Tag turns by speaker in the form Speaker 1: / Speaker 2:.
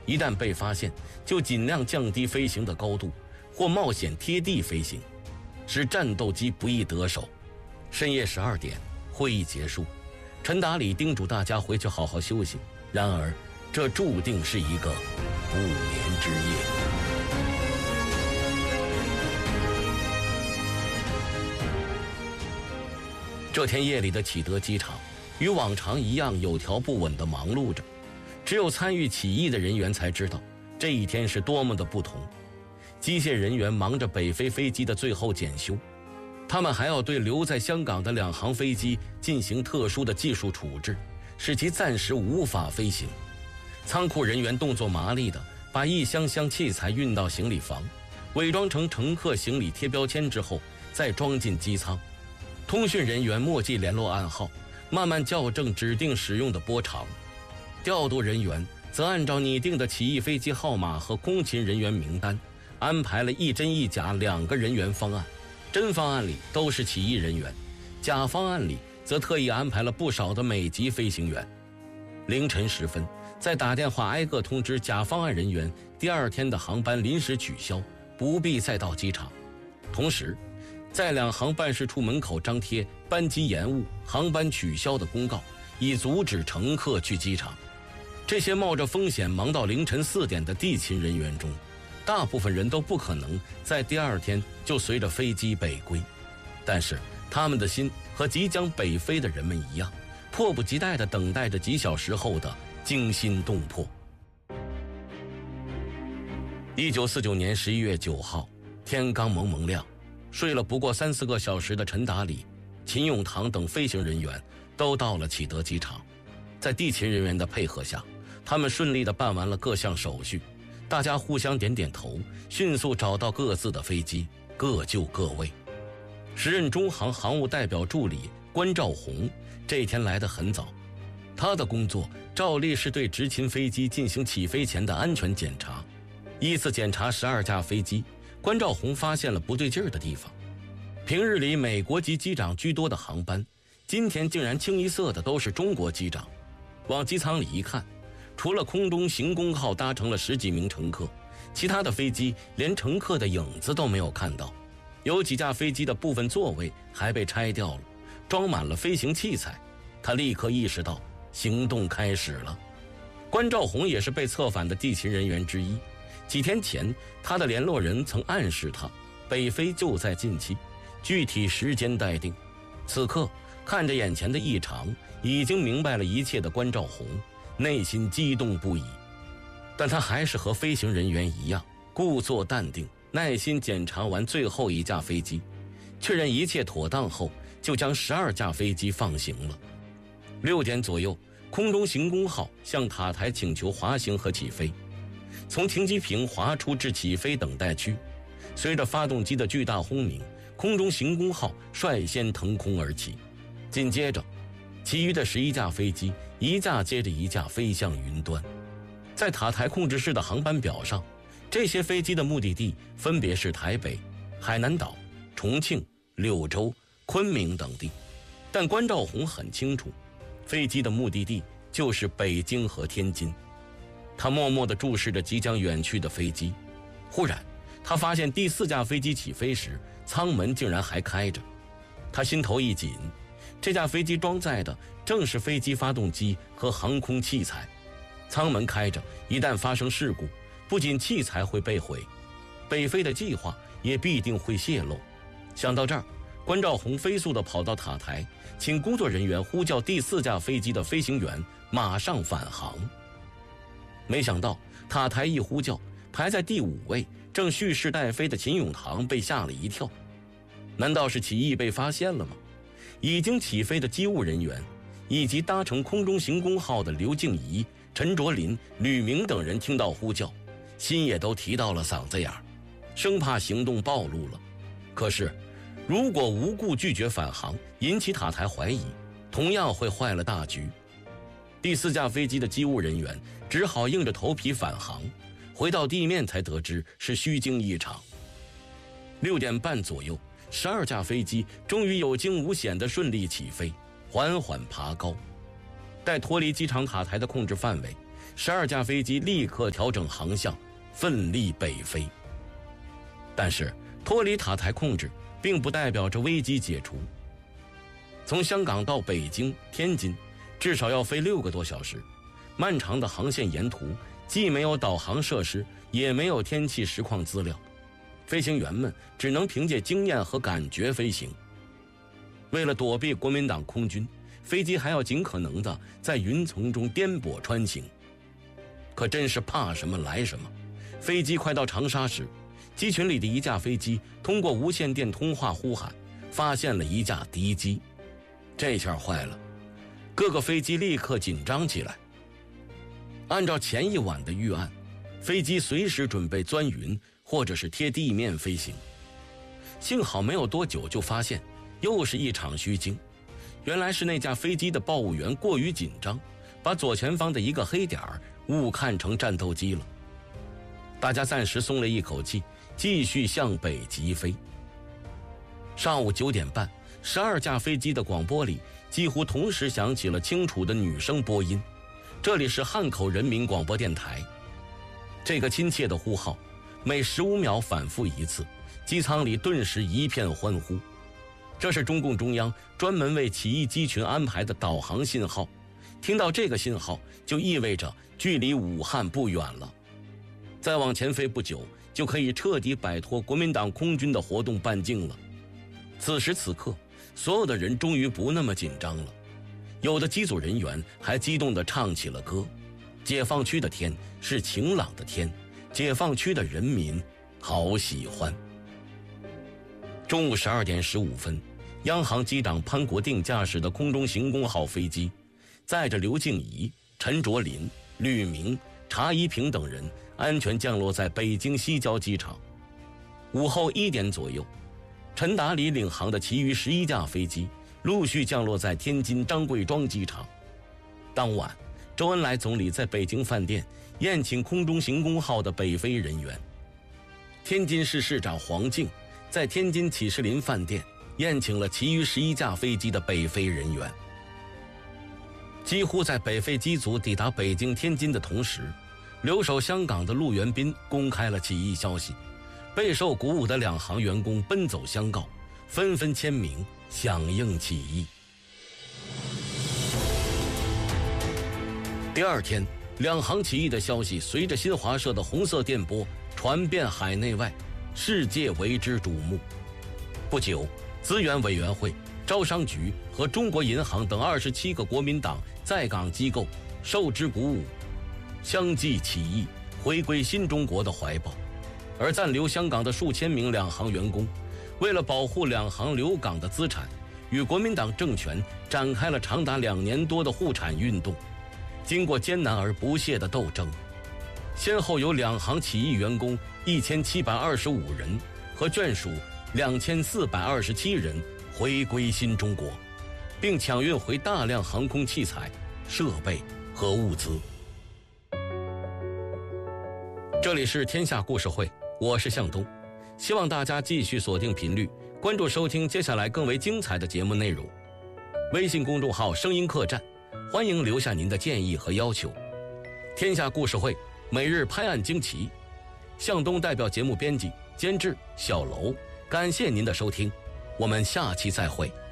Speaker 1: 一旦被发现，就尽量降低飞行的高度，或冒险贴地飞行，使战斗机不易得手。深夜12点，会议结束，陈达里叮嘱大家回去好好休息。然而，这注定是一个不眠之夜。这天夜里的启德机场与往常一样有条不紊地忙碌着，只有参与起义的人员才知道这一天是多么的不同。机械人员忙着北飞飞机的最后检修，他们还要对留在香港的2航飞机进行特殊的技术处置，使其暂时无法飞行。仓库人员动作麻利地把一箱箱器材运到行李房，伪装成乘客行李贴标签之后再装进机舱。通讯人员默记联络暗号，慢慢校正指定使用的波长。调度人员则按照拟定的起义飞机号码和空勤人员名单，安排了一真一假2个人员方案。真方案里都是起义人员，假方案里则特意安排了不少的美籍飞行员。凌晨时分，再打电话挨个通知假方案人员第2天的航班临时取消，不必再到机场。同时，在2航办事处门口张贴班机延误、航班取消的公告，以阻止乘客去机场。这些冒着风险忙到凌晨4点的地勤人员中，大部分人都不可能在第2天就随着飞机北归，但是他们的心和即将北飞的人们一样，迫不及待地等待着几小时后的惊心动魄。1949年11月9号，天刚蒙蒙亮，睡了不过3、4个小时的陈达里、秦永堂等飞行人员都到了启德机场。在地勤人员的配合下，他们顺利地办完了各项手续，大家互相点点头，迅速找到各自的飞机，各就各位。时任中航航务代表助理关兆宏这天来得很早，他的工作照例是对执勤飞机进行起飞前的安全检查。依次检查12架飞机，关兆宏发现了不对劲儿的地方。平日里美国籍机长居多的航班，今天竟然清一色的都是中国机长。往机舱里一看，除了空中行宫号搭乘了10几名乘客，其他的飞机连乘客的影子都没有看到。有几架飞机的部分座位还被拆掉了，装满了飞行器材。他立刻意识到行动开始了。关兆宏也是被策反的地勤人员之一。几天前，他的联络人曾暗示他，北飞就在近期，具体时间待定。此刻看着眼前的异常，已经明白了一切的关兆宏内心激动不已。但他还是和飞行人员一样，故作淡定，耐心检查完最后一架飞机，确认一切妥当后，就将12架飞机放行了。6点左右，空中行宫号向塔台请求滑行和起飞，从停机坪滑出至起飞等待区。随着发动机的巨大轰鸣，空中行宫号率先腾空而起，紧接着其余的11架飞机一架接着一架飞向云端。在塔台控制室的航班表上，这些飞机的目的地分别是台北、海南岛、重庆、柳州、昆明等地，但关兆宏很清楚，飞机的目的地就是北京和天津。他默默地注视着即将远去的飞机，忽然他发现第4架飞机起飞时，舱门竟然还开着。他心头一紧，这架飞机装载的正是飞机发动机和航空器材，舱门开着，一旦发生事故，不仅器材会被毁，北飞的计划也必定会泄露。想到这儿，关兆宏飞速地跑到塔台，请工作人员呼叫第4架飞机的飞行员马上返航。没想到塔台一呼叫，排在第5位正蓄势待飞的秦永堂被吓了一跳。难道是起义被发现了吗？已经起飞的机务人员以及搭乘空中行宫号的刘静怡、陈卓林、吕明等人听到呼叫，心也都提到了嗓子眼儿，生怕行动暴露了。可是如果无故拒绝返航，引起塔台怀疑，同样会坏了大局。第4架飞机的机务人员只好硬着头皮返航，回到地面才得知是虚惊一场。6点半左右，12架飞机终于有惊无险地顺利起飞，缓缓爬高。待脱离机场塔台的控制范围， 12架飞机立刻调整航向，奋力北飞。但是脱离塔台控制并不代表着危机解除。从香港到北京、天津至少要飞6个多小时，漫长的航线沿途既没有导航设施，也没有天气实况资料，飞行员们只能凭借经验和感觉飞行。为了躲避国民党空军，飞机还要尽可能的在云层中颠簸穿行。可真是怕什么来什么，飞机快到长沙时，机群里的一架飞机通过无线电通话呼喊，发现了一架敌机。这下坏了，各个飞机立刻紧张起来。按照前一晚的预案，飞机随时准备钻云或者是贴地面飞行。幸好没有多久就发现又是一场虚惊，原来是那架飞机的报务员过于紧张，把左前方的一个黑点误看成战斗机了。大家暂时松了一口气，继续向北疾飞。上午9点半，12架飞机的广播里几乎同时响起了清楚的女声播音，这里是汉口人民广播电台。这个亲切的呼号每15秒反复一次，机舱里顿时一片欢呼。这是中共中央专门为起义机群安排的导航信号，听到这个信号就意味着距离武汉不远了，再往前飞不久就可以彻底摆脱国民党空军的活动半径了。此时此刻，所有的人终于不那么紧张了，有的机组人员还激动地唱起了歌。解放区的天是晴朗的天，解放区的人民好喜欢。中午12点15分，央航机长潘国定驾驶的空中行宫号飞机载着刘静怡、陈卓林、吕明、查一平等人安全降落在北京西郊机场。午后1点左右，陈达礼领航的其余11架飞机陆续降落在天津张贵庄机场。当晚，周恩来总理在北京饭店宴请空中行宫号的北飞人员。天津市市长黄敬在天津启士林饭店宴请了其余11架飞机的北飞人员。几乎在北飞机组抵达北京、天津的同时，留守香港的陆元斌公开了起义消息，备受鼓舞的两航员工奔走相告，纷纷签名响应起义。第二天，两航起义的消息随着新华社的红色电波传遍海内外，世界为之瞩目。不久，资源委员会、招商局和中国银行等27个国民党在港机构受之鼓舞，相继起义，回归新中国的怀抱。而暂留香港的数千名两航员工，为了保护两航留港的资产，与国民党政权展开了长达2年多的护产运动。经过艰难而不懈的斗争，先后有两航起义员工1725人和眷属2427人回归新中国，并抢运回大量航空器材、设备和物资。这里是天下故事会，我是向东，希望大家继续锁定频率，关注收听接下来更为精彩的节目内容。微信公众号声音客栈，欢迎留下您的建议和要求。天下故事会每日拍案惊奇，向东代表节目编辑监制小楼，感谢您的收听，我们下期再会。